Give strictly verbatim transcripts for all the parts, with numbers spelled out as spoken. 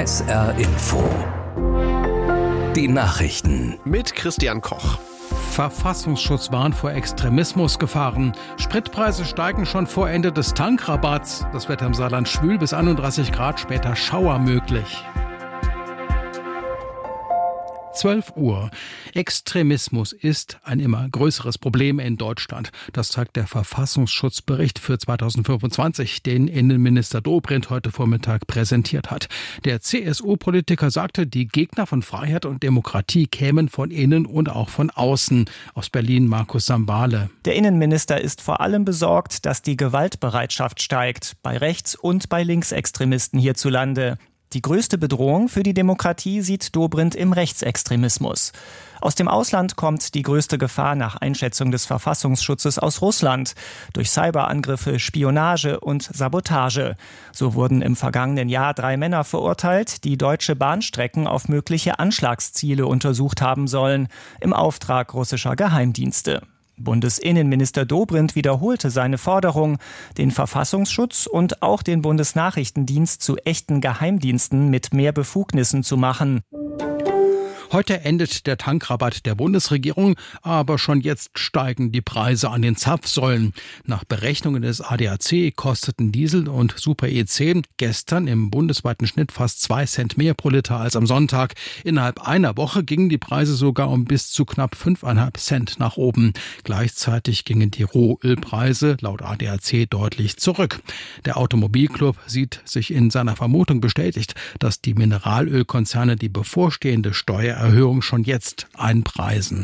S R Info. Die Nachrichten mit Christian Koch. Verfassungsschutz warnt vor Extremismusgefahren. Spritpreise steigen schon vor Ende des Tankrabatts. Das Wetter im Saarland schwül bis einunddreißig Grad, später Schauer möglich. zwölf Uhr. Extremismus ist ein immer größeres Problem in Deutschland. Das zeigt der Verfassungsschutzbericht für zweitausendfünfundzwanzig, den Innenminister Dobrindt heute Vormittag präsentiert hat. Der C S U-Politiker sagte, die Gegner von Freiheit und Demokratie kämen von innen und auch von außen. Aus Berlin Markus Sambale. Der Innenminister ist vor allem besorgt, dass die Gewaltbereitschaft steigt, bei Rechts- und bei Linksextremisten hierzulande. Die größte Bedrohung für die Demokratie sieht Dobrindt im Rechtsextremismus. Aus dem Ausland kommt die größte Gefahr nach Einschätzung des Verfassungsschutzes aus Russland. Durch Cyberangriffe, Spionage und Sabotage. So wurden im vergangenen Jahr drei Männer verurteilt, die deutsche Bahnstrecken auf mögliche Anschlagsziele untersucht haben sollen, im Auftrag russischer Geheimdienste. Bundesinnenminister Dobrindt wiederholte seine Forderung, den Verfassungsschutz und auch den Bundesnachrichtendienst zu echten Geheimdiensten mit mehr Befugnissen zu machen. Heute endet der Tankrabatt der Bundesregierung, aber schon jetzt steigen die Preise an den Zapfsäulen. Nach Berechnungen des A D A C kosteten Diesel und Super E zehn gestern im bundesweiten Schnitt fast zwei Cent mehr pro Liter als am Sonntag. Innerhalb einer Woche gingen die Preise sogar um bis zu knapp fünfeinhalb Cent nach oben. Gleichzeitig gingen die Rohölpreise laut A D A C deutlich zurück. Der Automobilclub sieht sich in seiner Vermutung bestätigt, dass die Mineralölkonzerne die bevorstehende Steuer Erhöhung schon jetzt einpreisen.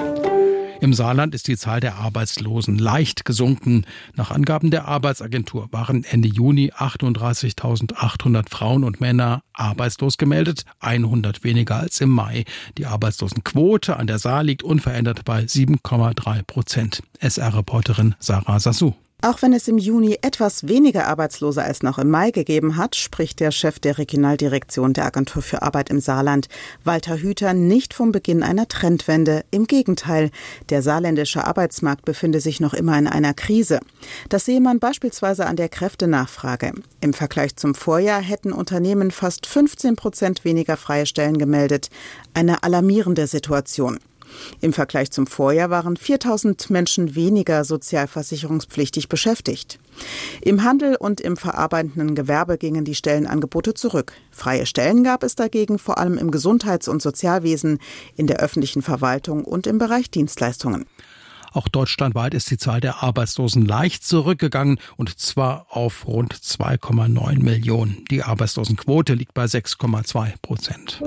Im Saarland ist die Zahl der Arbeitslosen leicht gesunken. Nach Angaben der Arbeitsagentur waren Ende Juni achtunddreißigtausendachthundert Frauen und Männer arbeitslos gemeldet, hundert weniger als im Mai. Die Arbeitslosenquote an der Saar liegt unverändert bei sieben Komma drei Prozent. S R-Reporterin Sarah Sassou. Auch wenn es im Juni etwas weniger Arbeitslose als noch im Mai gegeben hat, spricht der Chef der Regionaldirektion der Agentur für Arbeit im Saarland, Walter Hüter, nicht vom Beginn einer Trendwende. Im Gegenteil, der saarländische Arbeitsmarkt befinde sich noch immer in einer Krise. Das sehe man beispielsweise an der Kräftenachfrage. Im Vergleich zum Vorjahr hätten Unternehmen fast fünfzehn Prozent weniger freie Stellen gemeldet. Eine alarmierende Situation. Im Vergleich zum Vorjahr waren viertausend Menschen weniger sozialversicherungspflichtig beschäftigt. Im Handel und im verarbeitenden Gewerbe gingen die Stellenangebote zurück. Freie Stellen gab es dagegen vor allem im Gesundheits- und Sozialwesen, in der öffentlichen Verwaltung und im Bereich Dienstleistungen. Auch deutschlandweit ist die Zahl der Arbeitslosen leicht zurückgegangen, und zwar auf rund zwei Komma neun Millionen. Die Arbeitslosenquote liegt bei sechs Komma zwei Prozent.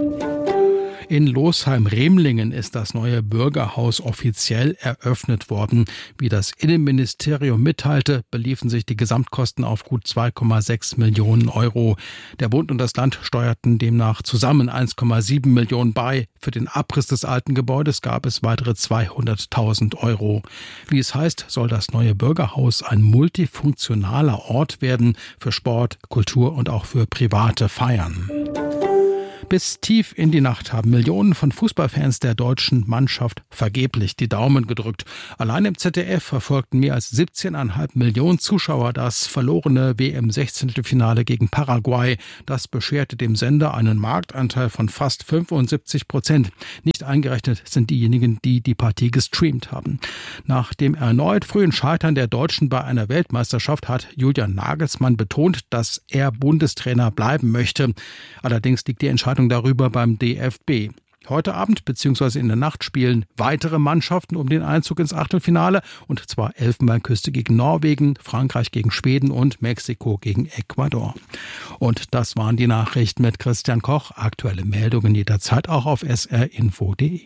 In Losheim-Remlingen ist das neue Bürgerhaus offiziell eröffnet worden. Wie das Innenministerium mitteilte, beliefen sich die Gesamtkosten auf gut zwei Komma sechs Millionen Euro. Der Bund und das Land steuerten demnach zusammen eins Komma sieben Millionen bei. Für den Abriss des alten Gebäudes gab es weitere zweihunderttausend Euro. Wie es heißt, soll das neue Bürgerhaus ein multifunktionaler Ort werden für Sport, Kultur und auch für private Feiern. Bis tief in die Nacht haben Millionen von Fußballfans der deutschen Mannschaft vergeblich die Daumen gedrückt. Allein im Z D F verfolgten mehr als siebzehn Komma fünf Millionen Zuschauer das verlorene W M-Sechzehntelfinale gegen Paraguay. Das bescherte dem Sender einen Marktanteil von fast fünfundsiebzig Prozent. Nicht eingerechnet sind diejenigen, die die Partie gestreamt haben. Nach dem erneut frühen Scheitern der Deutschen bei einer Weltmeisterschaft hat Julian Nagelsmann betont, dass er Bundestrainer bleiben möchte. Allerdings liegt die Entscheidung darüber beim D F B. Heute Abend bzw. in der Nacht spielen weitere Mannschaften um den Einzug ins Achtelfinale, und zwar Elfenbeinküste gegen Norwegen, Frankreich gegen Schweden und Mexiko gegen Ecuador. Und das waren die Nachrichten mit Christian Koch. Aktuelle Meldungen jederzeit auch auf s r info punkt d e.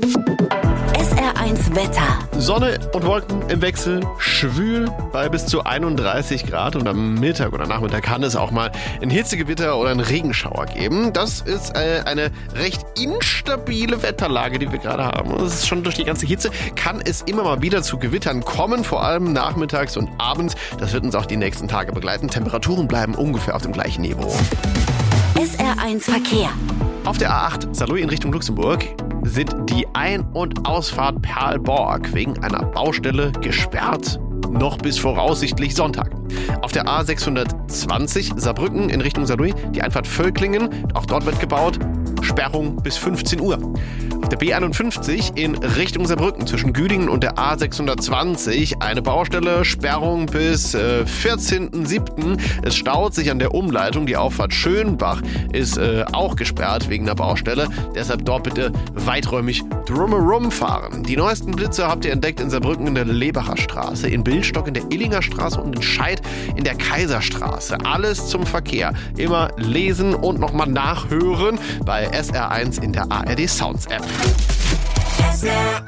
S R eins Wetter. Sonne und Wolken im Wechsel, schwül bei bis zu einunddreißig Grad, und am Mittag oder Nachmittag kann es auch mal ein Hitzegewitter oder einen Regenschauer geben. Das ist äh, eine recht instabile Wetterlage, die wir gerade haben. Das ist schon durch die ganze Hitze, kann es immer mal wieder zu Gewittern kommen, vor allem nachmittags und abends. Das wird uns auch die nächsten Tage begleiten. Temperaturen bleiben ungefähr auf dem gleichen Niveau. S R eins Verkehr. Auf der A acht Saarlouis in Richtung Luxemburg sind die Ein- und Ausfahrt Perlborg wegen einer Baustelle gesperrt. Noch bis voraussichtlich Sonntag. Auf der A sechshundertzwanzig Saarbrücken in Richtung Saarlouis die Einfahrt Völklingen, auch dort wird gebaut, Sperrung bis fünfzehn Uhr. Auf der B einundfünfzig in Richtung Saarbrücken zwischen Güdingen und der A sechshundertzwanzig eine Baustelle, Sperrung bis äh, vierzehnten siebten Es staut sich an der Umleitung. Die Auffahrt Schönbach ist äh, auch gesperrt wegen der Baustelle. Deshalb dort bitte weiträumig drumherum fahren. Die neuesten Blitze habt ihr entdeckt in Saarbrücken in der Lebacher Straße, in Billstock in der Illinger Straße und in Scheid in der Kaiserstraße. Alles zum Verkehr. Immer lesen und nochmal nachhören bei S R eins in der A R D Sounds App. S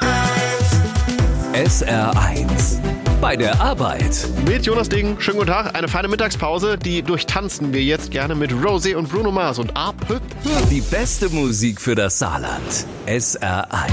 R eins bei der Arbeit. Mit Jonas Degen, schönen guten Tag, eine feine Mittagspause, die durchtanzen wir jetzt gerne mit Rosé und Bruno Mars und A P. Die beste Musik für das Saarland. S R eins.